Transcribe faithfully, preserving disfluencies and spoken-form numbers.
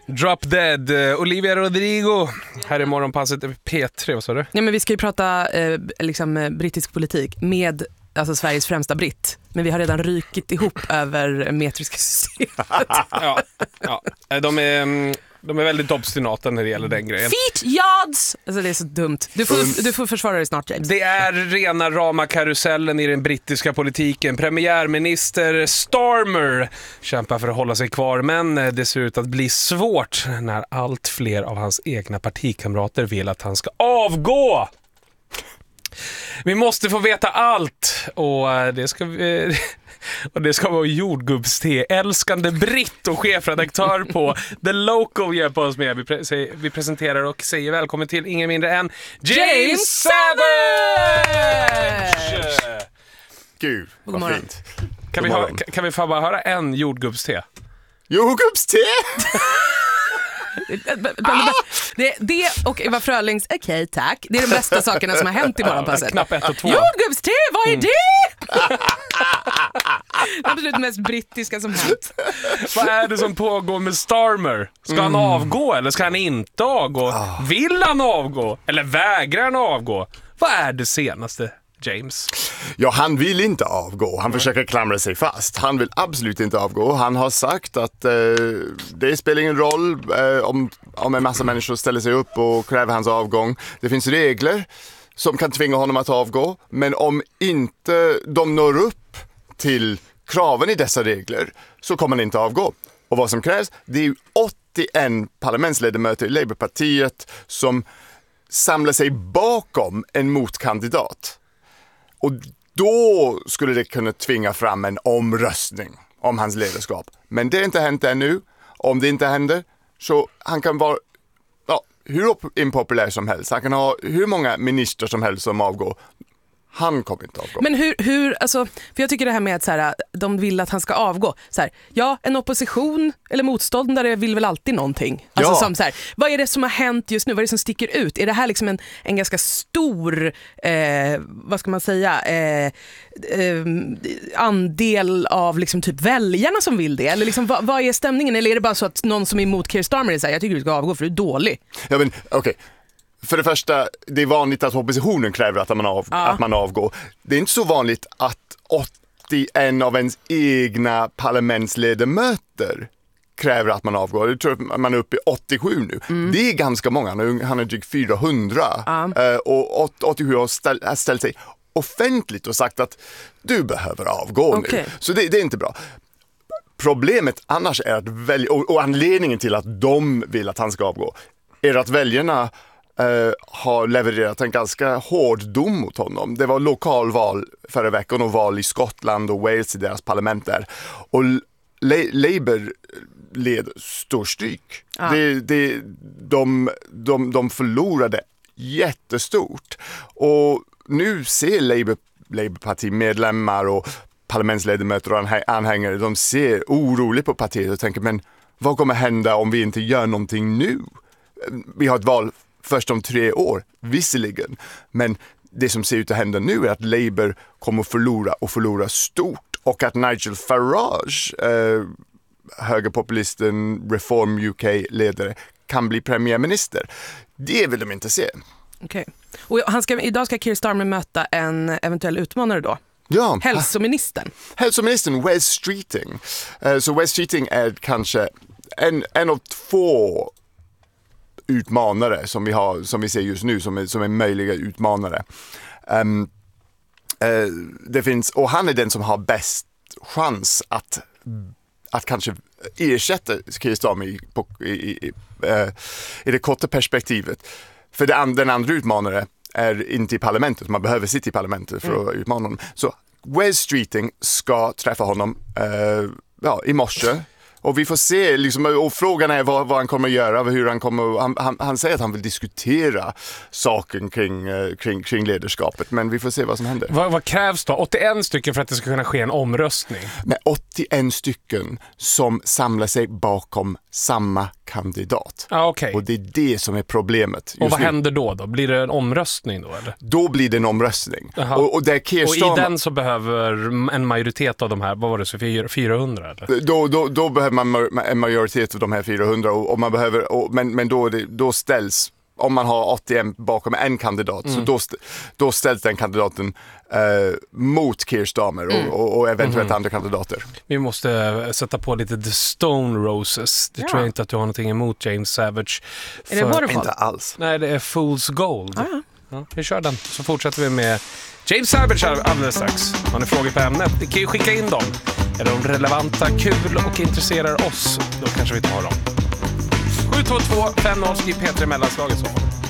Drop Dead, Olivia Rodrigo. Här är morgonpasset P tre, vad sa du? Ja, men vi ska ju prata eh, liksom, brittisk politik med alltså, Sveriges främsta britt. Men vi har redan rykit ihop över metriska systemet. ja, ja, de är... De är väldigt obstinata när det gäller den grejen. Feet yards! Alltså det är så dumt. Du får, du får försvara dig snart, James. Det är rena rama karusellen i den brittiska politiken. Premiärminister Starmer kämpar för att hålla sig kvar, men det ser ut att bli svårt när allt fler av hans egna partikamrater vill att han ska avgå. Vi måste få veta allt, och det ska vi... Och det ska vara jordgubbste älskande britt och chefredaktör på The Local hjälpa oss med. Vi, pre- vi presenterar och säger välkommen till ingen mindre än James Savage! Gud, vad fint. Kan vi, ha, kan vi få bara höra en jordgubbste? Jordgubbste? Ah! Det, det och Eva Frölings okej okay, tack. Det är de bästa sakerna som har hänt i morgonpasset. Knapp ett och två. Jordgubbste, vad är mm. det? Det är absolut mest brittiska som hänt. Vad är det som pågår med Starmer? Ska mm. han avgå eller ska han inte avgå? Oh. Vill han avgå eller vägrar han avgå? Vad är det senaste, James? Ja, han vill inte avgå. Han mm. försöker klamra sig fast. Han vill absolut inte avgå. Han har sagt att eh, det spelar ingen roll eh, om, om en massa människor ställer sig upp och kräver hans avgång. Det finns regler som kan tvinga honom att avgå. Men om inte de når upp till kraven i dessa regler så kommer han inte avgå. Och vad som krävs, det är ju åttioen parlamentsledamöter i Labourpartiet som samlar sig bakom en motkandidat. Och då skulle det kunna tvinga fram en omröstning om hans ledarskap. Men det har inte hänt ännu. Om det inte händer så han kan vara ja, hur impopulär som helst. Han kan ha hur många ministrar som helst som avgår. Han kommer inte avgå. Men hur, hur alltså, för jag tycker det här med att så här, de vill att han ska avgå. Så här, ja, en opposition eller motståndare vill väl alltid någonting. Alltså ja. som så här, vad är det som har hänt just nu? Vad är det som sticker ut? Är det här liksom en, en ganska stor, eh, vad ska man säga, eh, eh, andel av liksom typ väljarna som vill det? Eller liksom, vad, vad är stämningen? Eller är det bara så att någon som är emot Keir Starmer säger jag tycker du ska avgå för du är dålig? Ja, men okej. Okay. För det första, det är vanligt att oppositionen kräver att man, av, ja. att man avgår. Det är inte så vanligt att åttioen av ens egna parlamentsledamöter kräver att man avgår. Jag tror att man är uppe i åttiosju nu. Mm. Det är ganska många. Han är drygt fyrahundra. Ja. Och åttiosju har ställt, ställt sig offentligt och sagt att du behöver avgå okay. nu. Så det, det är inte bra. Problemet annars är att välja, och, och anledningen till att de vill att han ska avgå är att väljarna Uh, har levererat en ganska hård dom mot honom. Det var lokalval förra veckan och val i Skottland och Wales i deras parlament där. Och La- Labour led stor stryk. Ah. Det, det, de, de, de förlorade jättestort. Och nu ser Labour, Labour-partimedlemmar och parlamentsledamöter och anhängare, de ser oroligt på partiet och tänker, men vad kommer hända om vi inte gör någonting nu? Vi har ett val först om tre år, visserligen. Men det som ser ut att hända nu är att Labour kommer att förlora och förlora stort. Och att Nigel Farage, eh, högerpopulisten, Reform U K-ledare, kan bli premiärminister. Det vill de inte se. Okej. Okay. Och han ska, idag ska Keir Starmer möta en eventuell utmanare då? Ja. Hälsoministern. Hälsoministern, Wes Streeting. Uh, så Wes Streeting är kanske en, en av två utmanare som vi har, som vi ser just nu, som är, som är möjliga utmanare. Um, uh, det finns, och han är den som har bäst chans att, att kanske ersätta Keir Starmer i, i, i, uh, i det korta perspektivet. För det and, den andra utmanare är inte i parlamentet. Man behöver sitta i parlamentet för att mm. utmana honom. Så Wes Streeting ska träffa honom uh, ja, i morse. Och vi får se, liksom, och frågan är vad, vad han kommer att göra, hur han kommer, han, han, han säger att han vill diskutera saken kring, kring, kring ledarskapet, men vi får se vad som händer. Vad, vad krävs då? åttioen stycken för att det ska kunna ske en omröstning? Med åttioen stycken som samlar sig bakom samma kandidat. Ah, okay. Och det är det som är problemet. Och vad nu. händer då, då? Blir det en omröstning då? Eller? Då blir det en omröstning. Och, och, där Keir och Starmer, i den så behöver en majoritet av de här, vad var det, så fyrahundra? Eller? Då, då, då behöver man en majoritet av de här fyrahundra. Och, och man behöver, och, men men då, då ställs, om man har åttioen bakom en kandidat, mm. så då, då ställs den kandidaten eh, mot Keir Starmer och, mm. och, och eventuellt mm. andra kandidater. Vi måste sätta på lite The Stone Roses. Det ja. tror jag inte att du har någonting emot, James Savage. Är det Waterfall? Inte alls. Nej, det är Fool's Gold. Ah, ja. Ja, vi kör den, så fortsätter vi med James Savage alldeles strax. Har ni frågor på ämnet? Ni kan ju skicka in dem. Är de relevanta, kul och intresserar oss, då kanske vi tar dem. sju två två fem noll skriv P tre mellanslaget så.